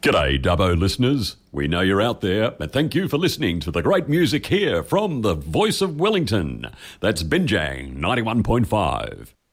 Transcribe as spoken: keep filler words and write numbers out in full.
G'day, Dubbo listeners. We know you're out there, and thank you for listening to the great music here from the voice of Wellington. That's Binjang ninety-one point five.